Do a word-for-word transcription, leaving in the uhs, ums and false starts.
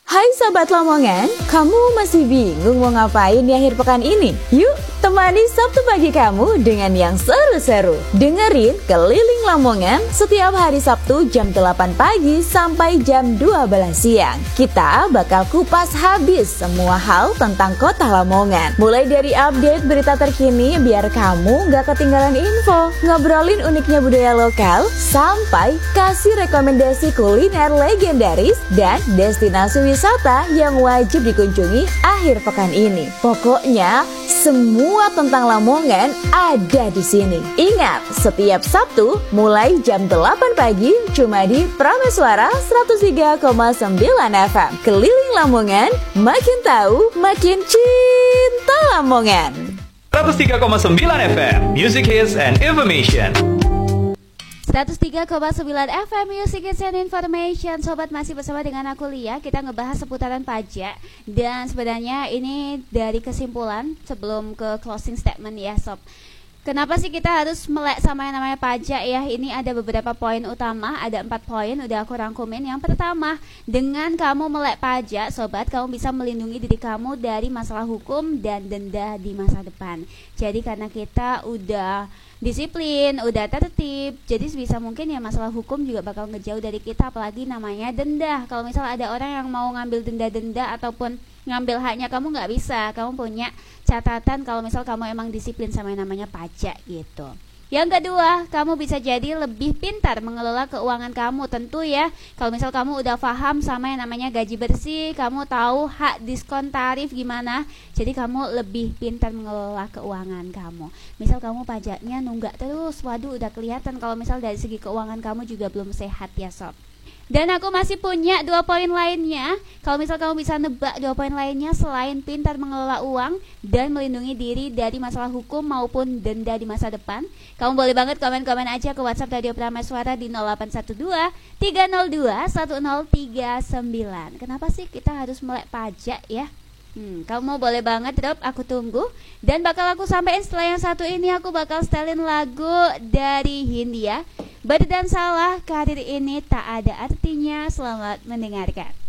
Hai Sobat Lamongan, kamu masih bingung mau ngapain di akhir pekan ini? Yuk, temani Sabtu pagi kamu dengan yang seru-seru. Dengerin Keliling Lamongan setiap hari Sabtu jam delapan pagi sampai jam dua belas siang. Kita bakal kupas habis semua hal tentang kota Lamongan. Mulai dari update berita terkini biar kamu gak ketinggalan info, ngobrolin uniknya budaya lokal, sampai kasih rekomendasi kuliner legendaris dan destinasi wisata wisata yang wajib dikunjungi akhir pekan ini. Pokoknya semua tentang Lamongan ada di sini. Ingat, setiap Sabtu mulai jam delapan pagi cuma di Prameswara seratus tiga koma sembilan F M. Keliling Lamongan, makin tahu, makin cinta Lamongan. seratus tiga koma sembilan F M, Music Hits and Information. seratus tiga koma sembilan F M Music Hits and Information. Sobat, masih bersama dengan aku Lia. Kita ngebahas seputaran pajak. Dan sebenarnya ini dari kesimpulan sebelum ke closing statement ya Sob. Kenapa sih kita harus melek sama yang namanya pajak ya? Ini ada beberapa poin utama, ada empat poin udah aku rangkumin. Yang pertama, dengan kamu melek pajak Sobat, kamu bisa melindungi diri kamu dari masalah hukum dan denda di masa depan. Jadi karena kita udah disiplin, udah tertib, jadi sebisa mungkin ya masalah hukum juga bakal ngejauh dari kita, apalagi namanya denda. Kalau misal ada orang yang mau ngambil denda-denda ataupun ngambil haknya, kamu nggak bisa. Kamu punya catatan kalau misal kamu emang disiplin sama yang namanya pajak gitu. Yang kedua, kamu bisa jadi lebih pintar mengelola keuangan kamu. Tentu ya, kalau misal kamu udah paham sama yang namanya gaji bersih, kamu tahu hak diskon tarif gimana, jadi kamu lebih pintar mengelola keuangan kamu. Misal kamu pajaknya nunggak terus, waduh udah kelihatan kalau misal dari segi keuangan kamu juga belum sehat ya Sob. Dan aku masih punya dua poin lainnya. Kalau misal kamu bisa nebak dua poin lainnya selain pintar mengelola uang dan melindungi diri dari masalah hukum maupun denda di masa depan, kamu boleh banget komen-komen aja ke WhatsApp Radio Prameswara di nol delapan satu dua tiga nol dua satu nol tiga sembilan. Kenapa sih kita harus melek pajak ya? Hmm, kamu boleh banget drop, aku tunggu. Dan bakal aku sampein setelah yang satu ini, aku bakal setelin lagu dari Hindia, Benar dan Salah, Karir Ini Tak Ada Artinya. Selamat mendengarkan.